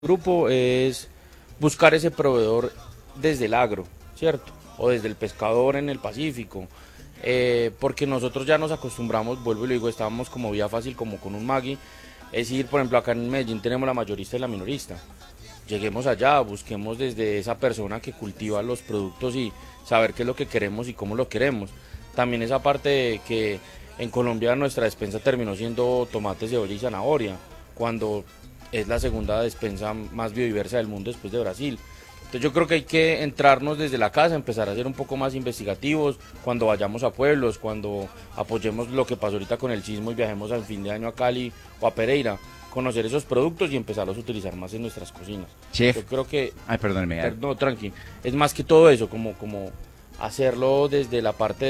Grupo es buscar ese proveedor desde el agro, ¿cierto? O desde el pescador en el Pacífico, porque nosotros ya nos acostumbramos, vuelvo y lo digo, estábamos como vía fácil, como con un Maggi, es decir, por ejemplo, acá en Medellín tenemos la mayorista y la minorista. Lleguemos allá, busquemos desde esa persona que cultiva los productos y saber qué es lo que queremos y cómo lo queremos. También esa parte de que en Colombia nuestra despensa terminó siendo tomate, cebolla y zanahoria, cuando es la segunda despensa más biodiversa del mundo después de Brasil. Entonces yo creo que hay que entrarnos desde la casa, empezar a ser un poco más investigativos cuando vayamos a pueblos, cuando apoyemos lo que pasó ahorita con el sismo y viajemos al fin de año a Cali o a Pereira, conocer esos productos y empezarlos a utilizar más en nuestras cocinas. Chef, yo creo que... Ay, perdóneme. No, tranqui. Es más que todo eso, como hacerlo desde la parte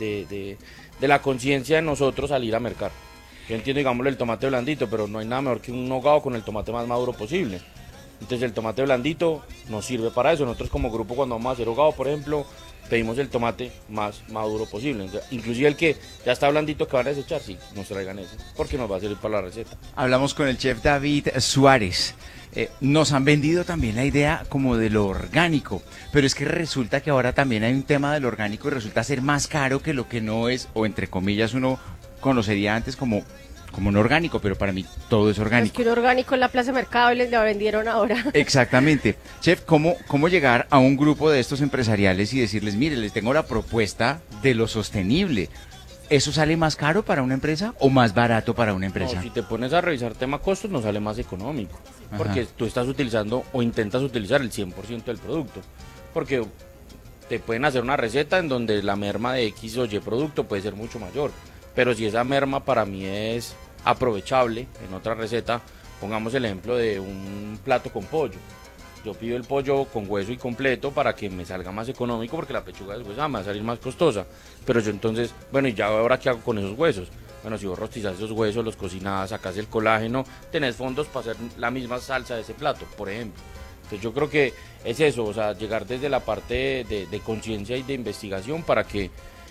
de la conciencia de nosotros salir a mercar. Yo entiendo, digámoslo, el tomate blandito, pero no hay nada mejor que un hogado con el tomate más maduro posible. Entonces el tomate blandito nos sirve para eso. Nosotros como grupo cuando vamos a hacer hogado, por ejemplo, pedimos el tomate más maduro posible. Entonces, inclusive el que ya está blandito que van a desechar, sí, nos traigan ese, porque nos va a servir para la receta. Hablamos con el chef David Suárez. Nos han vendido también la idea como de lo orgánico, pero es que resulta que ahora también hay un tema del orgánico y resulta ser más caro que lo que no es, o entre comillas uno conocería antes como no orgánico, pero para mí todo es orgánico. Es que un orgánico en la plaza de mercado y les lo vendieron ahora. Exactamente. Chef, ¿cómo llegar a un grupo de estos empresariales y decirles, mire, les tengo la propuesta de lo sostenible? ¿Eso sale más caro para una empresa o más barato para una empresa? No, si te pones a revisar tema costos, nos sale más económico, porque tú estás utilizando o intentas utilizar el 100% del producto, porque te pueden hacer una receta en donde la merma de X o Y producto puede ser mucho mayor, pero si esa merma para mí es aprovechable en otra receta, pongamos el ejemplo de un plato con pollo. Yo pido el pollo con hueso y completo para que me salga más económico, porque la pechuga deshuesada me va a salir más costosa. Pero yo entonces, bueno, ¿y ya ahora qué hago con esos huesos? Bueno, si vos rostizás esos huesos, los cocinás, sacás el colágeno, tenés fondos para hacer la misma salsa de ese plato, por ejemplo. Entonces yo creo que es eso, o sea, llegar desde la parte de conciencia y de investigación para que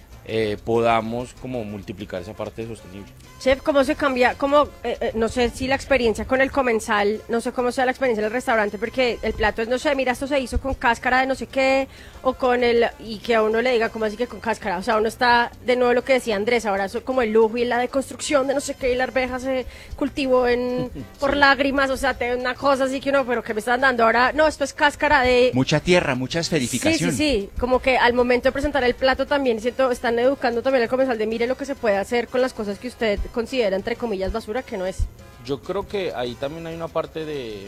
podamos como multiplicar esa parte sostenible. Chef, ¿cómo se cambia? No sé si la experiencia con el comensal, no sé cómo sea la experiencia en el restaurante, porque el plato es, no sé, mira, esto se hizo con cáscara de no sé qué, o y que a uno le diga, ¿cómo así que con cáscara? O sea, uno está, de nuevo lo que decía Andrés, ahora es como el lujo y la deconstrucción de no sé qué, y la arveja se cultivó por lágrimas, o sea, una cosa así que uno, pero ¿qué me están dando? Ahora, no, esto es cáscara de... Mucha tierra, mucha esferificación. Sí, como que al momento de presentar el plato también, siento, están educando también al comensal de mire lo que se puede hacer con las cosas que usted considera entre comillas basura, que no es. Yo creo que ahí también hay una parte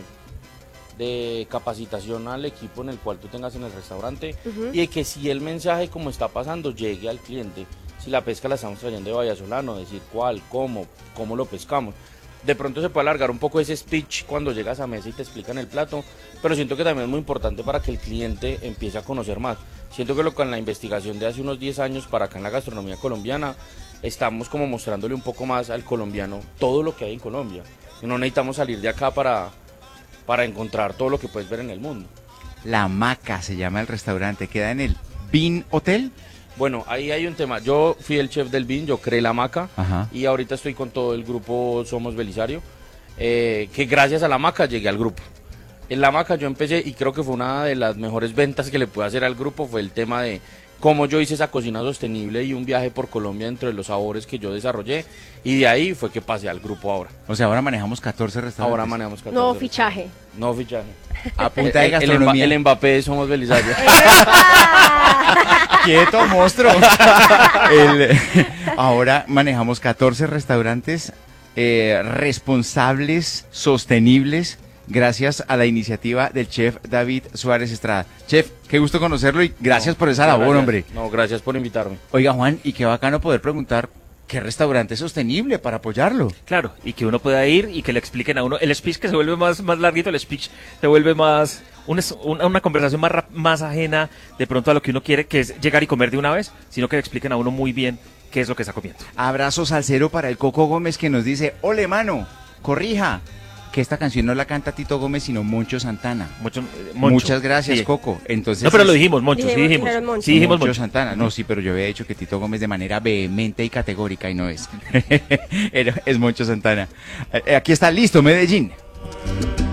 de capacitación al equipo en el cual tú tengas en el restaurante, y de que si el mensaje como está pasando llegue al cliente, si la pesca la estamos trayendo de Vallasolano, decir cuál, cómo lo pescamos. De pronto se puede alargar un poco ese speech cuando llegas a mesa y te explican el plato, pero siento que también es muy importante para que el cliente empiece a conocer más. Siento que con la investigación de hace unos 10 años para acá en la gastronomía colombiana, estamos como mostrándole un poco más al colombiano todo lo que hay en Colombia. Y no necesitamos salir de acá para encontrar todo lo que puedes ver en el mundo. La Maca se llama el restaurante, queda en el Bean Hotel. Bueno, ahí hay un tema. Yo fui el chef del Bean, yo creé la Maca, y ahorita estoy con todo el grupo Somos Belisario, que gracias a la Maca llegué al grupo. En la Maca yo empecé, y creo que fue una de las mejores ventas que le pude hacer al grupo, fue el tema de cómo yo hice esa cocina sostenible y un viaje por Colombia dentro de los sabores que yo desarrollé, y de ahí fue que pasé al grupo ahora. O sea, ahora manejamos 14 restaurantes. Ahora manejamos 14 No fichaje. No fichaje. A punta de gastronomía. El Mbappé de Somos Belisario. ¡Quieto, monstruo! Ahora manejamos 14 restaurantes responsables, sostenibles, gracias a la iniciativa del chef David Suárez Estrada. Chef, qué gusto conocerlo y gracias por esa labor, hombre. No, gracias por invitarme. Oiga, Juan, y qué bacano poder preguntar qué restaurante es sostenible para apoyarlo. Claro, y que uno pueda ir y que le expliquen a uno. El speech que se vuelve más larguito, el speech se vuelve más... Una conversación más ajena de pronto a lo que uno quiere, que es llegar y comer de una vez, sino que le expliquen a uno muy bien qué es lo que está comiendo. Abrazo salsero para el Coco Gómez, que nos dice, ole mano, corrija, que esta canción no la canta Tito Gómez, sino Moncho Santana. Moncho. Muchas gracias, Sí. Coco. Entonces, No, pero lo dijimos, Moncho, sí dijimos. Sí dijimos Moncho Moncho. Santana. No, sí, pero yo había dicho que Tito Gómez de manera vehemente y categórica, y no es. Es Moncho Santana. Aquí está listo, Medellín.